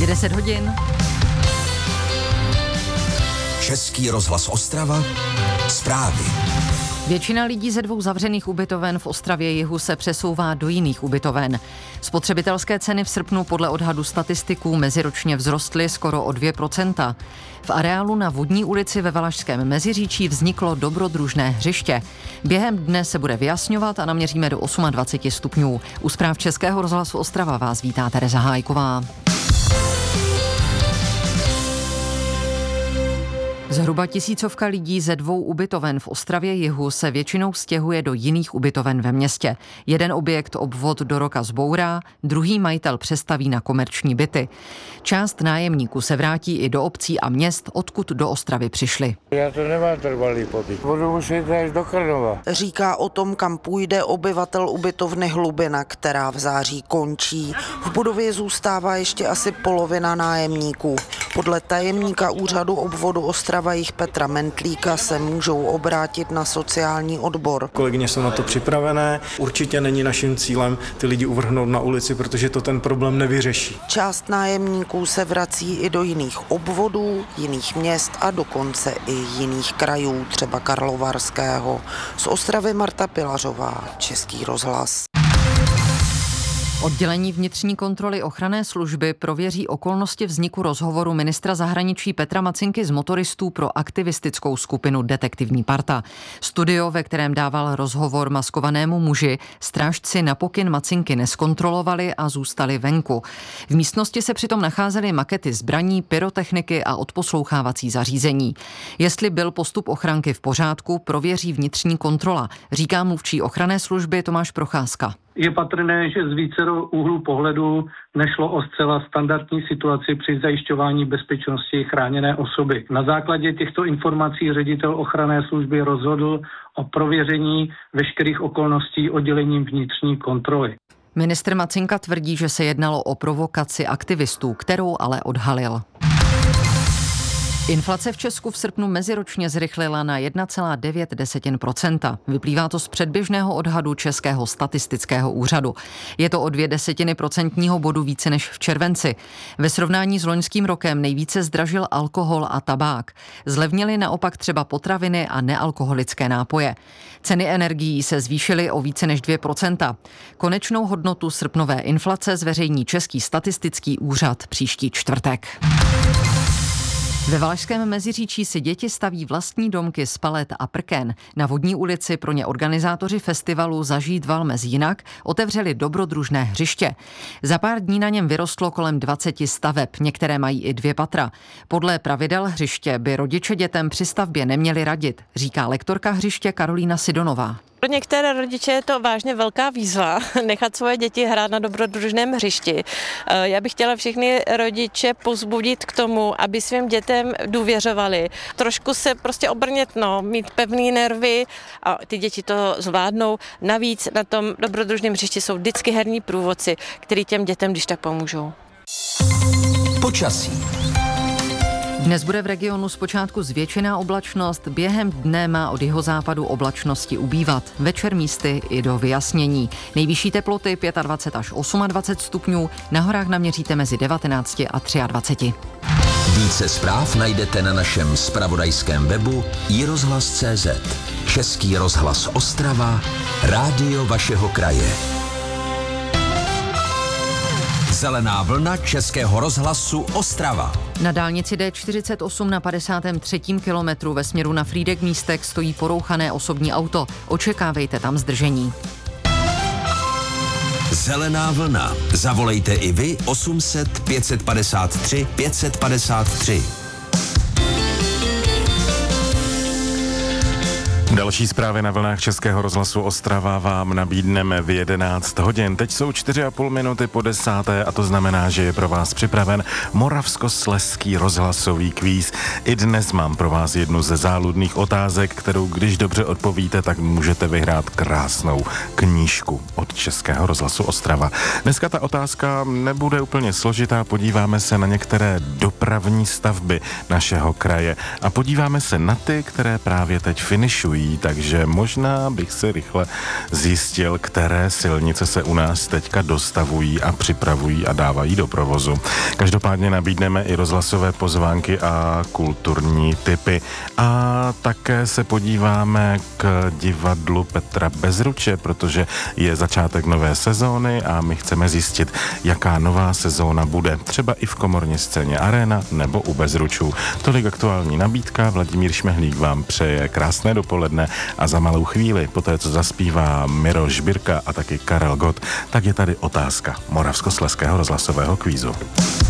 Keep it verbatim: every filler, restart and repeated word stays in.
deset hodin. Český rozhlas Ostrava, zprávy. Většina lidí ze dvou zavřených ubytoven v Ostravě jihu se přesouvá do jiných ubytoven. Spotřebitelské ceny v srpnu podle odhadu statistiků meziročně vzrostly skoro o dvě procenta. V areálu na Vodní ulici ve Valašském Meziříčí vzniklo dobrodružné hřiště. Během dne se bude vyjasňovat a naměříme do dvacet osm stupňů. U zpráv Českého rozhlasu Ostrava vás vítá Tereza Hájková. Zhruba tisícovka lidí ze dvou ubytoven v Ostravě jihu se většinou stěhuje do jiných ubytoven ve městě. Jeden objekt obvod do roka zbourá, druhý majitel přestaví na komerční byty. Část nájemníků se vrátí i do obcí a měst, odkud do Ostravy přišli. Já to nemám trvalý pobyt. Budu muset až do Krnova. Říká o tom, kam půjde obyvatel ubytovny Hlubina, která v září končí. V budově zůstává ještě asi polovina nájemníků. Podle tajemníka úřadu obvodu Ostrava jich Petra Mentlíka se můžou obrátit na sociální odbor. Kolegyně jsou na to připravené. Určitě není naším cílem ty lidi uvrhnout na ulici, protože to ten problém nevyřeší. Část nájemníků se vrací i do jiných obvodů, jiných měst a dokonce i jiných krajů, třeba Karlovarského. Z Ostravy Marta Pilařová, Český rozhlas. Oddělení vnitřní kontroly ochranné služby prověří okolnosti vzniku rozhovoru ministra zahraničí Petra Macinky z motoristů pro aktivistickou skupinu Detektivní parta. Studio, ve kterém dával rozhovor maskovanému muži, strážci na pokyn Macinky neskontrolovali a zůstali venku. V místnosti se přitom nacházely makety zbraní, pyrotechniky a odposlouchávací zařízení. Jestli byl postup ochranky v pořádku, prověří vnitřní kontrola, říká mluvčí ochranné služby Tomáš Procházka. Je patrné, že z vícero úhlů pohledu nešlo o zcela standardní situaci při zajišťování bezpečnosti chráněné osoby. Na základě těchto informací ředitel ochranné služby rozhodl o prověření veškerých okolností oddělením vnitřní kontroly. Ministr Macinka tvrdí, že se jednalo o provokaci aktivistů, kterou ale odhalil. Inflace v Česku v srpnu meziročně zrychlila na jedna celá devět procenta. Vyplývá to z předběžného odhadu Českého statistického úřadu. Je to o dvě desetiny procentního bodu více než v červenci. Ve srovnání s loňským rokem nejvíce zdražil alkohol a tabák. Zlevnily naopak třeba potraviny a nealkoholické nápoje. Ceny energií se zvýšily o více než dvě procenta. Konečnou hodnotu srpnové inflace zveřejní Český statistický úřad příští čtvrtek. Ve Valašském Meziříčí si děti staví vlastní domky z palet a prken. Na Vodní ulici pro ně organizátoři festivalu Zažít Valmez jinak otevřeli dobrodružné hřiště. Za pár dní na něm vyrostlo kolem dvacet staveb, některé mají i dvě patra. Podle pravidel hřiště by rodiče dětem při stavbě neměli radit, říká lektorka hřiště Karolína Sidonová. Pro některé rodiče je to vážně velká výzva nechat svoje děti hrát na dobrodružném hřišti. Já bych chtěla všechny rodiče povzbudit k tomu, aby svým dětem důvěřovali. Trošku se prostě obrnět, no, mít pevný nervy a ty děti to zvládnou. Navíc na tom dobrodružném hřišti jsou vždycky herní průvodci, který těm dětem když tak pomůžou. Počasí. Dnes bude v regionu zpočátku zvětšená oblačnost, během dne má od jihozápadu oblačnosti ubývat, večer místy i do vyjasnění. Nejvyšší teploty dvacet pět až dvacet osm stupňů, na horách naměříte mezi devatenáct a dvacet tři. Více zpráv najdete na našem zpravodajském webu i rozhlas tečka cé zet. Český rozhlas Ostrava, rádio vašeho kraje. Zelená vlna Českého rozhlasu Ostrava. Na dálnici D čtyřicet osm na padesátém třetím kilometru ve směru na Frýdek Místek stojí porouchané osobní auto. Očekávejte tam zdržení. Zelená vlna. Zavolejte i vy osm set pět padesát tři pět padesát tři. Další zprávy na vlnách Českého rozhlasu Ostrava vám nabídneme v jedenáct hodin. Teď jsou čtyři a půl minuty po desáté a to znamená, že je pro vás připraven Moravskoslezský rozhlasový kvíz. I dnes mám pro vás jednu ze záludných otázek, kterou když dobře odpovíte, tak můžete vyhrát krásnou knížku od Českého rozhlasu Ostrava. Dneska ta otázka nebude úplně složitá, podíváme se na některé dopravní stavby našeho kraje a podíváme se na ty, které právě teď finišují. dostavují, takže možná bych si rychle zjistil, které silnice se u nás teďka dostavují a připravují a dávají do provozu. Každopádně nabídneme i rozhlasové pozvánky a kulturní tipy. A také se podíváme k divadlu Petra Bezruče, protože je začátek nové sezóny a my chceme zjistit, jaká nová sezóna bude. Třeba i v komorní scéně Arena nebo u Bezručů. Tolik aktuální nabídka. Vladimír Šmehlík vám přeje krásné dopoledne a za malou chvíli, poté co zaspívá Miro Žbirka a taky Karel Gott, tak je tady otázka Moravskoslezského rozhlasového kvízu.